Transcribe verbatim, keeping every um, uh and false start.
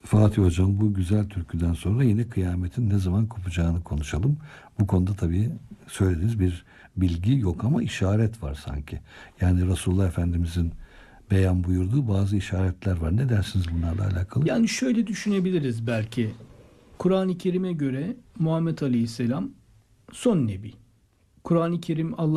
Fatih Hocam, bu güzel türküden sonra yine kıyametin ne zaman kopacağını konuşalım. Bu konuda tabii söylediğiniz bir bilgi yok ama işaret var sanki. Yani Resulullah Efendimizin beyan buyurduğu bazı işaretler var. Ne dersiniz bunlarla alakalı? Yani şöyle düşünebiliriz belki. Kur'an-ı Kerim'e göre Muhammed Aleyhisselam son nebi. Kur'an-ı Kerim Allah